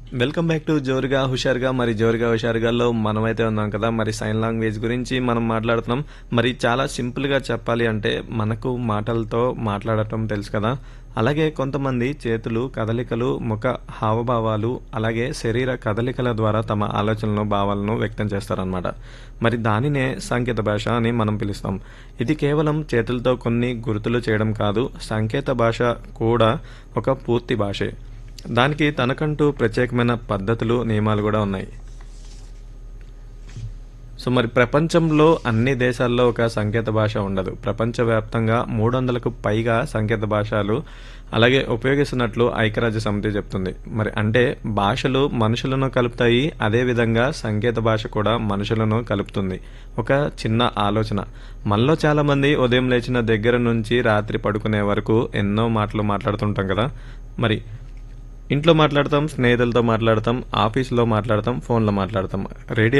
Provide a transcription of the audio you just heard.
Welcome back to జోరుగా హుషారుగా. మరి జోరుగా హుషారుగాలో మనమైతే ఉన్నాం కదా. మరి సైన్ లాంగ్వేజ్ గురించి మనం మాట్లాడుతున్నాం. మరి చాలా సింపుల్గా చెప్పాలి అంటే మనకు మాటలతో మాట్లాడటం తెలుసు కదా. అలాగే కొంతమంది చేతులు కదలికలు, ముఖ హావభావాలు, అలాగే శరీర కదలికల ద్వారా తమ ఆలోచనలను భావాలను వ్యక్తం చేస్తారనమాట. మరి దానినే సంకేత భాష అని మనం పిలుస్తాం. ఇది కేవలం చేతులతో కొన్ని గుర్తులు చేయడం కాదు, సంకేత భాష కూడా ఒక పూర్తి భాషే. దానికి తనకంటూ ప్రత్యేకమైన పద్ధతులు, నియమాలు కూడా ఉన్నాయి. సో మరి ప్రపంచంలో అన్ని దేశాల్లో ఒక సంకేత భాష ఉండదు. ప్రపంచవ్యాప్తంగా 300కు పైగా సంకేత భాషలు అలాగే ఉపయోగిస్తున్నట్లు ఐక్యరాజ్య సమితి చెప్తుంది. మరి అంటే భాషలు మనుషులను కలుపుతాయి, అదేవిధంగా సంకేత భాష కూడా మనుషులను కలుపుతుంది. ఒక చిన్న ఆలోచన, మనలో చాలామంది ఉదయం లేచిన దగ్గర నుంచి రాత్రి పడుకునే వరకు ఎన్నో మాటలు మాట్లాడుతుంటాం కదా. మరి ఇంట్లో మాట్లాడతాం, స్నేహితులతో మాట్లాడతాం, ఆఫీసులో మాట్లాడతాం, ఫోన్లో మాట్లాడతాం, రేడియో